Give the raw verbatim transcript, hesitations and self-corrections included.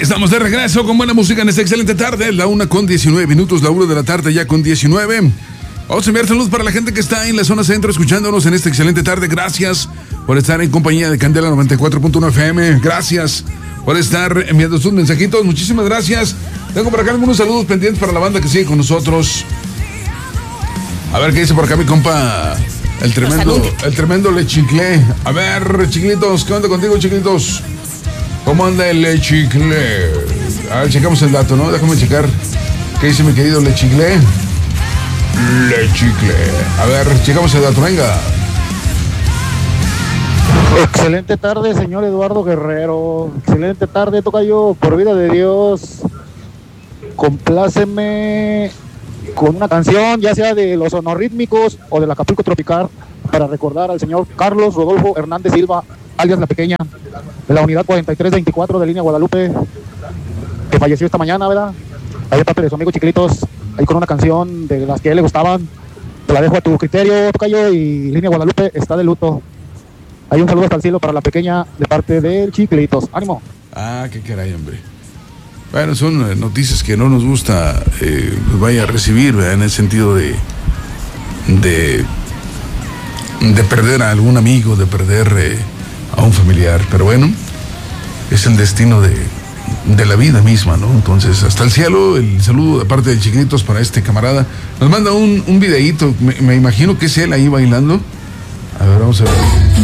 Estamos de regreso con buena música en esta excelente tarde. La una con diecinueve minutos, la una de la tarde ya con diecinueve. Vamos a enviar saludos para la gente que está en la zona centro escuchándonos en esta excelente tarde. Gracias por estar en compañía de Candela noventa y cuatro punto uno F M. Gracias por estar enviando sus mensajitos. Muchísimas gracias. Tengo por acá algunos saludos pendientes para la banda que sigue con nosotros. A ver qué dice por acá mi compa. El tremendo, el tremendo Lechicle. A ver, chiquilitos, ¿qué onda contigo, chiquilitos? ¿Cómo anda el Lechicle? A ver, checamos el dato, ¿no? Déjame checar. ¿Qué dice mi querido Lechicle? Lechicle. A ver, checamos el dato, venga. Excelente tarde, señor Eduardo Guerrero. Excelente tarde, tocayo. Por vida de Dios, compláceme con una canción, ya sea de los sonorítmicos o del Acapulco Tropical, para recordar al señor Carlos Rodolfo Hernández Silva, alias La Pequeña, de la unidad cuarenta y tres veinticuatro de línea Guadalupe, que falleció esta mañana, ¿verdad? Ahí de parte de su amigo Chiquilitos, ahí con una canción de las que a él le gustaban. Te la dejo a tu criterio, tocayo, y línea Guadalupe está de luto. Hay un saludo hasta el cielo para La Pequeña de parte del Chiquilitos. ¡Ánimo! Ah, qué caray, hombre. Bueno, son eh, noticias que no nos gusta eh, pues vaya a recibir, ¿verdad? En el sentido de, de de perder a algún amigo, de perder eh, a un familiar, pero bueno, es el destino de, de la vida misma, ¿no? Entonces, hasta el cielo, el saludo de parte de Chiquilitos para este camarada. Nos manda un, un videíto, me, me imagino que es él ahí bailando. A ver, vamos a ver.